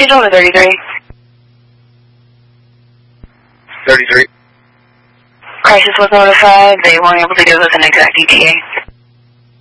schedule to 33. 33. Crisis was notified. They weren't able to give us an exact ETA.